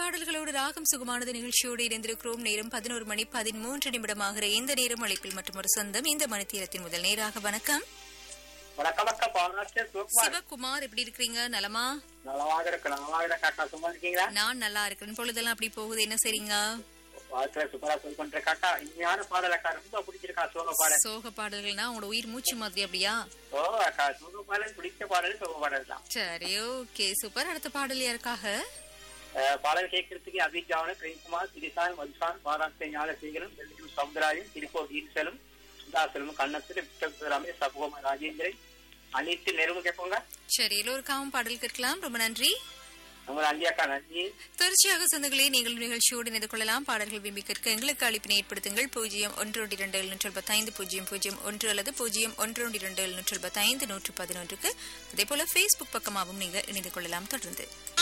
பாடல்களோடு ராகம் சுகமானது நிகழ்ச்சியோடு இணைந்திருக்கிறோம். நேரம் 11:13 இந்த நேரம் அழைப்பில் மற்றும் ஒரு சொந்தம் இந்த மணித்தீரத்தின் முதல் நேராக. வணக்கம். வணக்கம் அக்கா, சிவகுமார், எப்படி இருக்கிறீங்க? நலமா? நலமாக இருக்கு. நலமாக இருக்க. சும்மா இருக்கீங்களா? நான் நல்லா இருக்கிறேன். பொழுதெல்லாம் அப்படி போகுது, என்ன செய்றீங்க? வாழ்க்கை சூப்பரா சொல்லி பண்றேன் காக்கா. இனிமையான பாடல் அக்கா, ரொம்ப பிடிச்சிருக்கா. சோக பாடல். சோக பாடல்கள்னா உங்களோட உயிர் மூச்சு மாதிரி அப்படியா? ஓ அக்கா, சோக பாடல் பிடிச்ச பாடல் சோக பாடல் தான். சரி, ஓகே, சூப்பர். அடுத்த பாடல் யாருக்காக? பாடல் கேட்கறதுக்கு அபிஜாவன, பிரேம்குமார், திரிசான், மதுசான், பாராஸ்தே, ஞானசேகரன், சமுதராஜன், திருப்பூர் ஈன்சலும், சுதாசலும், கண்ணத்தில் விக்டராமே, சபுகமா, ராஜேந்திரன், அனைத்து நெருங்கு கேட்போங்க. சரி, எல்லோருக்காகவும் பாடல் கேட்கலாம். ரொம்ப நன்றி. நன்றி. தொடர்ச்சியாக சொந்தங்களே, நீங்கள் நிகழ்ச்சியோடு இணைந்து கொள்ளலாம். பாடல்கள் விரும்பி கேட்க எங்களுக்கு அழைப்பினை ஏற்படுத்துங்கள். 012725 அல்லது 012725 111. அதே போல Facebook பக்கமாகவும் நீங்க இணைந்து கொள்ளலாம். தொடர்ந்து